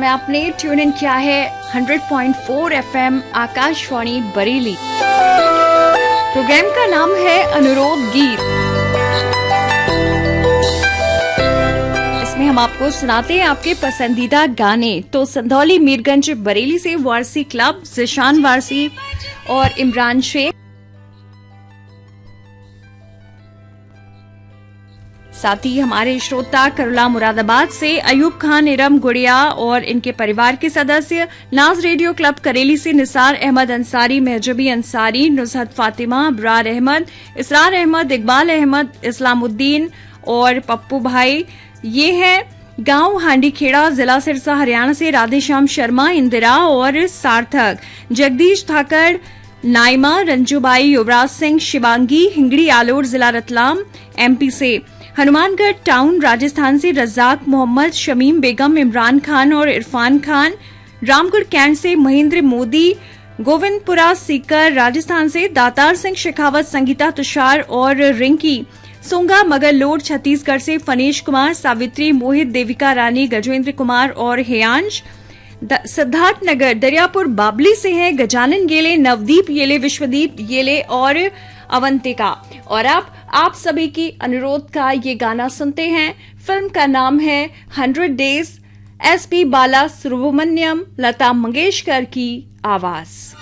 समय आपने tune in किया है 100.4 FM आकाशवाणी बरेली। प्रोग्राम का नाम है अनुरोध गीत। इसमें हम आपको सुनाते हैं आपके पसंदीदा गाने। तो संधौली मीरगंज बरेली से वारसी क्लब, जिशान वारसी और इमरान शेख, साथ ही हमारे श्रोता करुला मुरादाबाद से अयूब खान, इरम गुड़िया और इनके परिवार के सदस्य, नाज रेडियो क्लब करेली से निसार अहमद अंसारी, महजबी अंसारी, नुसरत फातिमा, अबरार अहमद, इसरार अहमद, इकबाल अहमद, इस्लामुद्दीन और पप्पू भाई। ये है गांव हांडीखेड़ा, जिला सिरसा, हरियाणा से राधेश्याम शर्मा, इंदिरा और सार्थक, जगदीश ठाकर, नाइमा, रंजूबाई, युवराज सिंह, शिवांगी, हिंगड़ी आलोर, जिला रतलाम एमपी से, हनुमानगढ़ टाउन राजस्थान से रज्जाक मोहम्मद, शमीम बेगम, इमरान खान और इरफान खान, रामगढ़ कैंट से महेंद्र मोदी, गोविंदपुरा सीकर राजस्थान से दातार सिंह शेखावत, संगीता तुषार और रिंकी, सोंगा मगरलोड छत्तीसगढ़ से फनीश कुमार, सावित्री, मोहित, देविका रानी, गजेंद्र कुमार और हेयांश, सिद्धार्थ नगर दरियापुर बाबली से हैं गजानन गेले, नवदीप येले, विश्वदीप येले और अवंतिका। और अब आप सभी की अनुरोध का ये गाना सुनते हैं। फिल्म का नाम है 100 डेज, SP बाला सुब्रमण्यम, लता मंगेशकर की आवाज।